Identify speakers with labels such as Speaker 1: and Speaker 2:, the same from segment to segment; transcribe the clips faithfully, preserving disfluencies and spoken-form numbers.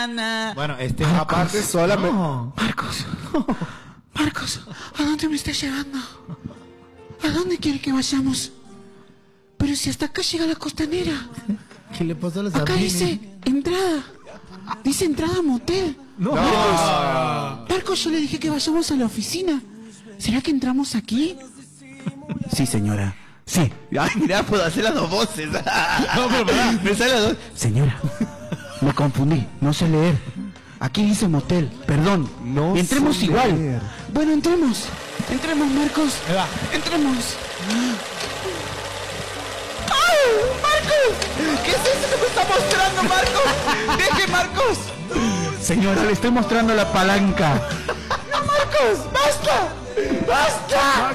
Speaker 1: mañana.
Speaker 2: Bueno, este
Speaker 3: Marcos, aparte solamente...
Speaker 1: No. Marcos, no. Marcos, ¿a dónde me estás llevando? ¿A dónde quiere que vayamos? Pero si hasta acá llega la costanera.
Speaker 2: ¿Qué le pasó a los
Speaker 1: Acá
Speaker 2: amigos?
Speaker 1: dice entrada. Dice entrada a motel.
Speaker 2: No.
Speaker 1: Marcos, Marcos, yo le dije que vayamos a la oficina. ¿Será que entramos aquí? Sí, señora. Sí.
Speaker 4: Ay, mirá, puedo hacer las dos voces.
Speaker 2: No, pero pará.
Speaker 4: Me salen las dos.
Speaker 1: Señora, me confundí. No sé leer. Aquí dice motel. Perdón.
Speaker 3: No
Speaker 1: entremos
Speaker 3: sé
Speaker 1: igual.
Speaker 3: leer.
Speaker 1: Bueno, entremos. Entremos, Marcos.
Speaker 2: Ahí va.
Speaker 1: Entremos.
Speaker 4: ¡Marcos! ¿Qué es eso que me está mostrando, Marcos? ¡Deje, Marcos!
Speaker 1: Señora, le estoy mostrando la palanca.
Speaker 4: ¡No, Marcos! ¡Basta! ¡Basta!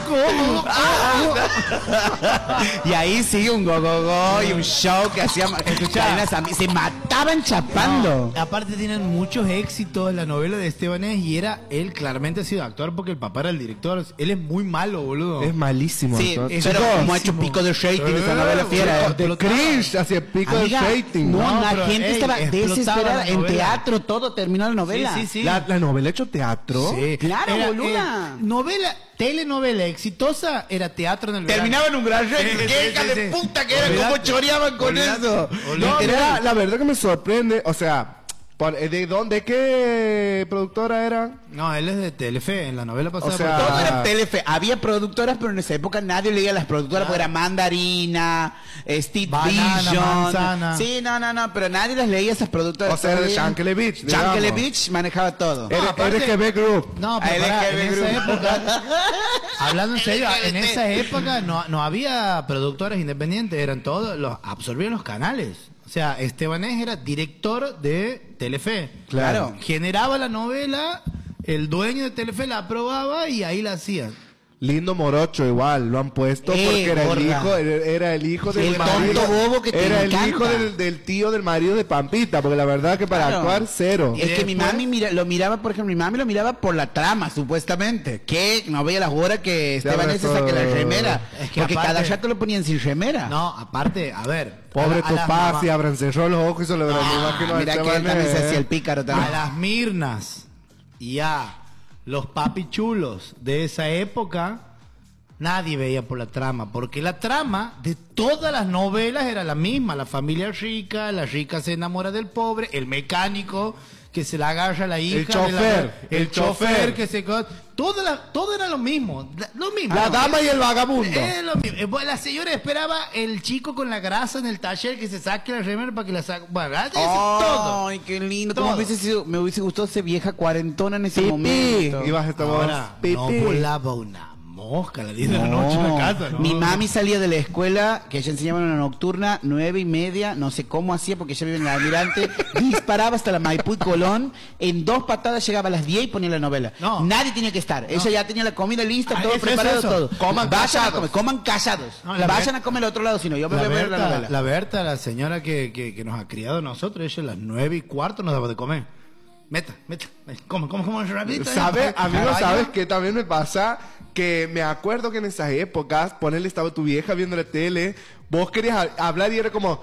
Speaker 4: Y ahí sigue un go go go y un show que hacía Karina Sambi. Se mataban chapando.
Speaker 2: No, aparte tienen muchos éxitos en la novela de Estebanés y era él claramente ha sido actor porque el papá era el director. Él es muy malo, boludo.
Speaker 3: Es malísimo.
Speaker 4: Sí,
Speaker 3: actor.
Speaker 4: pero como ha hecho pico de rating esa novela fiera.
Speaker 3: De Chris hacia pico
Speaker 1: Amiga,
Speaker 3: de rating.
Speaker 1: No,
Speaker 2: No,
Speaker 1: la
Speaker 2: pero,
Speaker 1: gente
Speaker 2: ey,
Speaker 1: estaba
Speaker 2: explotaba
Speaker 1: desesperada.
Speaker 2: la
Speaker 1: En
Speaker 2: novela.
Speaker 1: teatro todo terminó la novela.
Speaker 2: Sí, sí, sí.
Speaker 3: La, la novela hecho teatro.
Speaker 2: Sí.
Speaker 1: Claro, boluda.
Speaker 2: eh, novela, telenovela exitosa era teatro en el verano.
Speaker 4: Terminaba en un gran rating.
Speaker 2: Sí,
Speaker 4: ¡Qué
Speaker 2: sí,
Speaker 4: hija
Speaker 2: sí,
Speaker 4: de
Speaker 2: sí.
Speaker 4: puta que era!
Speaker 2: Olvidate.
Speaker 4: ¿Cómo choreaban con
Speaker 2: Olvidate.
Speaker 4: eso?
Speaker 3: No,
Speaker 2: Olvidate.
Speaker 3: mira, la verdad que me sorprende. O sea, por- ¿de dónde? ¿Qué productora era?
Speaker 2: No, él es de Telefe, en la novela pasada.
Speaker 3: O sea,
Speaker 4: Todo
Speaker 3: Ah.
Speaker 4: era Telefe. Había productoras, pero en esa época nadie leía las productoras porque era Mandarina, Steve
Speaker 2: Banana,
Speaker 4: Vision.
Speaker 2: Manzana.
Speaker 4: Sí, no, no, no, pero nadie las leía esas productoras.
Speaker 3: O sea, era de
Speaker 4: Todavía.
Speaker 3: Yankelevich,
Speaker 4: Yankelevich manejaba todo.
Speaker 3: R-
Speaker 2: aparte-
Speaker 3: R G B Group.
Speaker 2: No,
Speaker 4: A
Speaker 2: pero pará,
Speaker 4: L G B
Speaker 2: en esa
Speaker 4: Group.
Speaker 2: época, hablando en serio,
Speaker 4: L G B T.
Speaker 2: en esa época no, no había productoras independientes, eran todos, los absorbían los canales. O sea, Estebanés era director de Telefe.
Speaker 4: Claro.
Speaker 2: Generaba la novela, el dueño de Telefe la aprobaba y ahí la hacían.
Speaker 3: Lindo morocho igual, lo han puesto
Speaker 4: Eh,
Speaker 3: porque era el
Speaker 4: gorda.
Speaker 3: hijo, era, era el hijo del
Speaker 4: El
Speaker 3: marido,
Speaker 4: tonto bobo que te
Speaker 3: era el
Speaker 4: encanta.
Speaker 3: hijo del, del tío del marido de Pampita, porque la verdad que para
Speaker 4: Claro.
Speaker 3: actuar cero.
Speaker 4: Es que mi
Speaker 2: después-
Speaker 4: mami mira- lo miraba, por ejemplo, mi mami lo miraba por la trama, supuestamente. Que no veía las horas que Estebanés se saque la remera.
Speaker 2: Es que
Speaker 4: porque
Speaker 2: aparte-
Speaker 4: cada rato lo ponían sin remera.
Speaker 2: No, aparte, a ver.
Speaker 3: Pobre
Speaker 2: a, la- a las
Speaker 3: Topaz,
Speaker 2: mamá-
Speaker 3: y Abraham cerró los ojos y se lo me imagino a
Speaker 4: Mira que él
Speaker 3: Estebanés,
Speaker 4: también se
Speaker 3: ¿eh?
Speaker 4: hacía el pícaro también.
Speaker 2: A las Mirnas y a los papichulos de esa época, nadie veía por la trama, porque la trama de todas las novelas era la misma: la familia rica, la rica se enamora del pobre, el mecánico que se la agarra a la hija,
Speaker 3: El
Speaker 2: de la-
Speaker 3: chofer,
Speaker 2: el,
Speaker 3: el
Speaker 2: chofer
Speaker 3: chofer.
Speaker 2: que se co- todo, la- todo era lo mismo, la- lo mismo.
Speaker 3: La dama y el vagabundo.
Speaker 2: Es lo mismo. Eh, bueno, la señora esperaba el chico con la grasa en el taller que se saque la remera para que la saque. Bueno, es todo.
Speaker 4: Ay, qué lindo.
Speaker 2: Todo.
Speaker 4: Como me hubiese, sido- me hubiese gustado ser vieja cuarentona en ese
Speaker 3: Pipí.
Speaker 4: momento.
Speaker 3: Ibas a estar
Speaker 2: Ahora,
Speaker 3: Pipí.
Speaker 2: no volaba una mosca a las diez de la noche en la casa, ¿no?
Speaker 4: Mi mami salía de la escuela, que ella enseñaba en una nocturna, nueve y media, no sé cómo hacía porque ella vive en el Almirante, disparaba hasta la Maipú y Colón, en dos patadas llegaba a las diez y ponía la novela.
Speaker 2: No.
Speaker 4: Nadie tenía que estar, ella ya tenía la comida lista,
Speaker 2: Ah,
Speaker 4: todo
Speaker 2: eso,
Speaker 4: preparado,
Speaker 2: eso.
Speaker 4: todo.
Speaker 3: Coman
Speaker 4: Vayan
Speaker 3: callados.
Speaker 4: a comer, coman callados.
Speaker 2: No, la
Speaker 4: Vayan
Speaker 2: Ber-
Speaker 4: a comer al otro lado, si no, yo me
Speaker 2: La
Speaker 4: voy a ver la
Speaker 2: Berta,
Speaker 4: novela.
Speaker 2: la Berta, la señora que, que, que nos ha criado a nosotros, ella a las nueve y cuarto nos daba de comer. Meta, meta, coma, coma, coma rapidito. ahí.
Speaker 3: ¿Sabes? Amigo,
Speaker 2: Caballo.
Speaker 3: ¿sabes qué también me pasa? Que me acuerdo que en esas épocas, ponerle estaba tu vieja viendo la tele, vos querías ha- hablar y era como...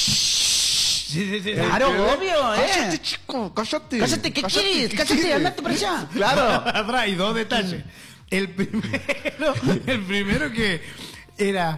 Speaker 2: Sí, sí, sí.
Speaker 4: Claro, obvio, eh.
Speaker 3: Cállate, chico, cállate.
Speaker 4: Cállate, ¿qué quieres?
Speaker 3: ¿qué
Speaker 4: Cállate,
Speaker 3: quieres?
Speaker 4: andate para allá.
Speaker 3: Claro.
Speaker 2: Habrá, y dos detalles. El primero, el primero que era